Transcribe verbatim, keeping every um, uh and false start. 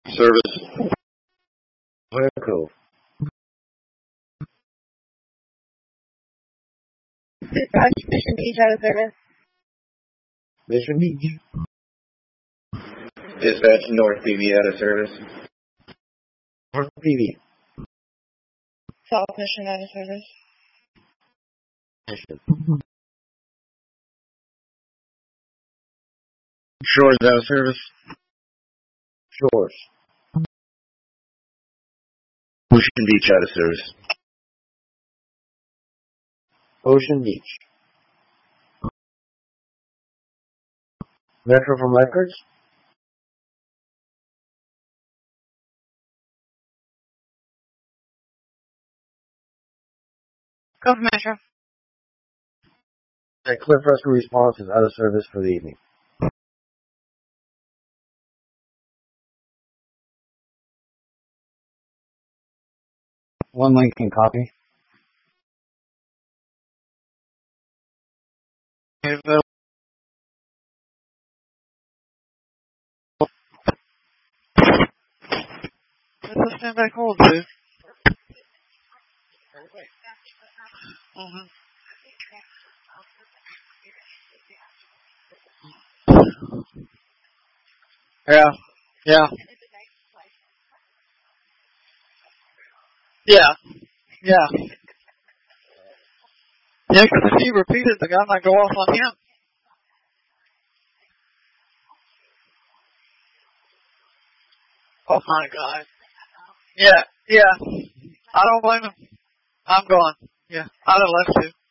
Service. Where Cove. Dispatch, Mission Beach out of service. Mission Beach. Dispatch North P V out of service. North P V. South Mission out of service. Mission. Shores out of service. Shores. Ocean Beach out of service. Ocean Beach. Metro from Records. Go for Metro. And Cliff Rescue Response is out of service for the evening. One Lincoln copy. Let's stand back hold, dude. Mm-hmm. Yeah. Yeah. Yeah. Yeah. Yeah, because if he repeated, the guy might go off on him. Oh my God. Yeah. Yeah. I don't blame him. I'm gone. Yeah. I'd have left too.